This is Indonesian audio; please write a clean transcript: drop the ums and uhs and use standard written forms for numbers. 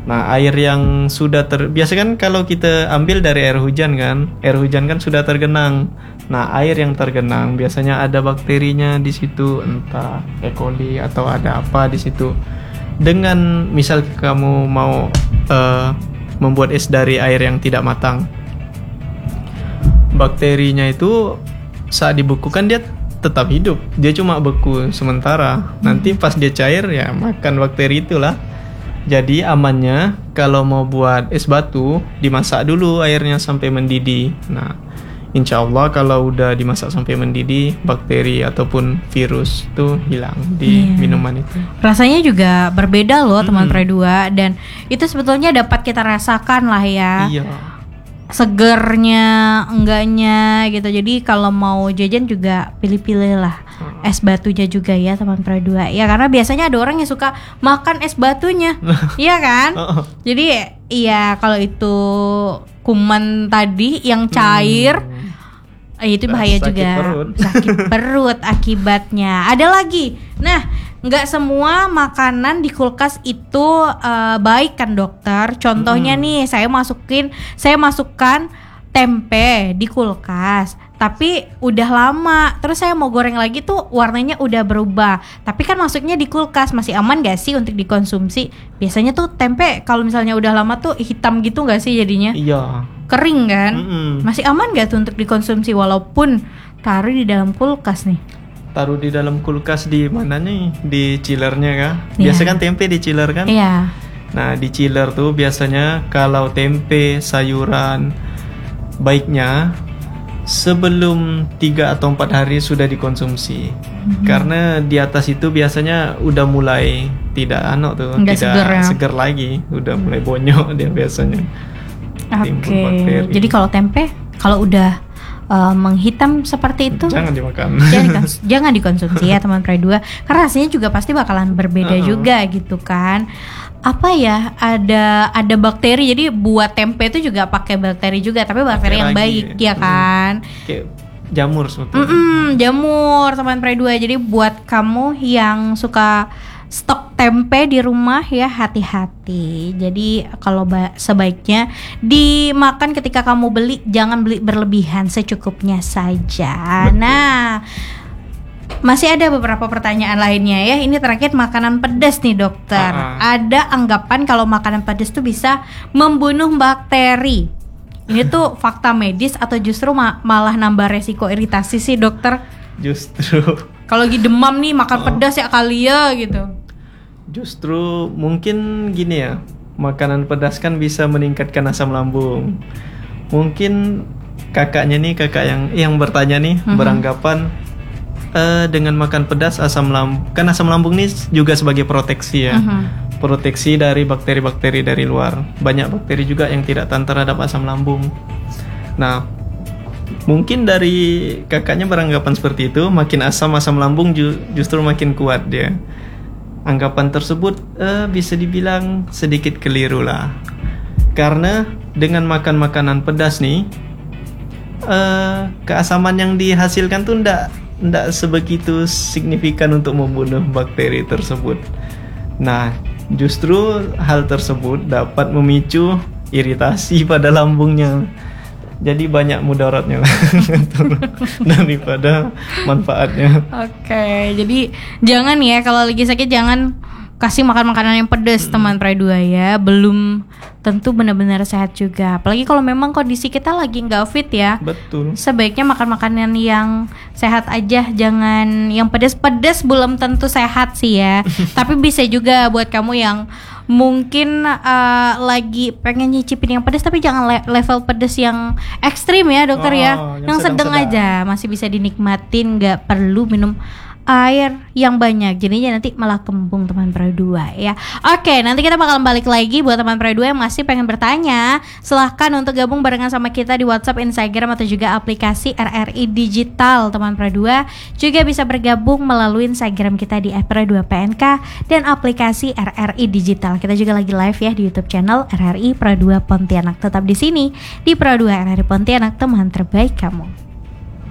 Nah, air yang sudah biasa kan kalau kita ambil dari air hujan kan sudah tergenang. Nah, air yang tergenang biasanya ada bakterinya di situ, entah E. coli atau ada apa di situ. Dengan misal kamu mau membuat es dari air yang tidak matang, bakterinya itu saat dibekukan dia tetap hidup, dia cuma beku sementara. Nanti pas dia cair ya makan bakteri itulah. Jadi amannya kalau mau buat es batu dimasak dulu airnya sampai mendidih. Nah, insya Allah kalau udah dimasak sampai mendidih, bakteri ataupun virus itu hilang di minuman itu. Rasanya juga berbeda loh teman Pre 2, dan itu sebetulnya dapat kita rasakan lah ya. Iya. Segernya, enggaknya gitu. Jadi kalau mau jajan juga pilih-pilih lah es batunya juga ya teman Pre 2. Ya karena biasanya ada orang yang suka makan es batunya. Iya kan? Jadi iya kalau itu kuman tadi yang cair itu bahaya juga. Sakit perut akibatnya. Ada lagi. Nah, nggak semua makanan di kulkas itu baik kan dokter. Contohnya nih, saya masukkan tempe di kulkas, tapi udah lama. Terus saya mau goreng lagi tuh warnanya udah berubah. Tapi kan masuknya di kulkas, masih aman gak sih untuk dikonsumsi? Biasanya tuh tempe kalau misalnya udah lama tuh hitam gitu gak sih jadinya? Iya. Kering kan? Masih aman gak tuh untuk dikonsumsi walaupun taruh di dalam kulkas nih? Taruh di dalam kulkas di mana nih? Di chillernya kah? Biasa kan tempe di chiller kan? Iya. Nah, di chiller tuh biasanya kalau tempe, sayuran, baiknya sebelum 3 atau 4 hari sudah dikonsumsi. Karena di atas itu biasanya udah mulai tidak tidak segar lagi, udah mulai bonyok dia biasanya. Oke. Jadi kalau tempe kalau udah menghitam seperti itu jangan dimakan. Jangan dikonsumsi ya teman Pre 2. Karena rasanya juga pasti bakalan berbeda juga gitu kan. Apa ya, ada bakteri, jadi buat tempe itu juga pakai bakteri juga, tapi bakteri yang baik ya kan. Kayak jamur sebetulnya. Jamur teman Pre 2. Jadi buat kamu yang suka stok tempe di rumah ya hati-hati. Jadi kalau sebaiknya dimakan ketika kamu beli, jangan beli berlebihan, secukupnya saja. Betul. Nah, masih ada beberapa pertanyaan lainnya ya. Ini terakhir makanan pedas nih dokter. Ada anggapan kalau makanan pedas tuh bisa membunuh bakteri. Ini tuh fakta medis atau justru malah nambah resiko iritasi sih dokter? Justru kalau lagi demam nih makan pedas ya kali ya gitu. Justru mungkin gini ya, makanan pedas kan bisa meningkatkan asam lambung. Mungkin kakak yang bertanya nih beranggapan dengan makan pedas asam lambung nih juga sebagai proteksi ya. Proteksi dari bakteri-bakteri dari luar. Banyak bakteri juga yang tidak tahan terhadap asam lambung. Nah, mungkin dari kakaknya beranggapan seperti itu, makin asam lambung justru makin kuat dia. Anggapan tersebut bisa dibilang sedikit keliru lah. Karena dengan makan makanan pedas nih, keasaman yang dihasilkan tuh ndak sebegitu signifikan untuk membunuh bakteri tersebut. Nah, justru hal tersebut dapat memicu iritasi pada lambungnya. Jadi banyak mudaratnya lah daripada manfaatnya. Oke, jadi jangan ya kalau lagi sakit jangan kasih makan makanan yang pedas teman Pre 2 ya. Belum tentu benar-benar sehat juga. Apalagi kalau memang kondisi kita lagi nggak fit ya. Betul. Sebaiknya makan makanan yang sehat aja, jangan yang pedas-pedas. Belum tentu sehat sih ya. Tapi bisa juga buat kamu yang mungkin lagi pengen nyicipin yang pedas, tapi jangan level pedas yang ekstrim ya dokter ya. Yang sedang aja masih bisa dinikmatin, nggak perlu minum air yang banyak, jadinya nanti malah kembung teman Pre 2 ya. Oke, nanti kita bakal balik lagi buat teman Pre 2 yang masih pengen bertanya. Silahkan untuk gabung barengan sama kita di WhatsApp, Instagram atau juga aplikasi RRI Digital teman Pre 2. Juga bisa bergabung melalui Instagram kita di @pre2pnk dan aplikasi RRI Digital. Kita juga lagi live ya di YouTube channel RRI Pre 2 Pontianak. Tetap di sini di Pre 2 RRI Pontianak, teman terbaik kamu.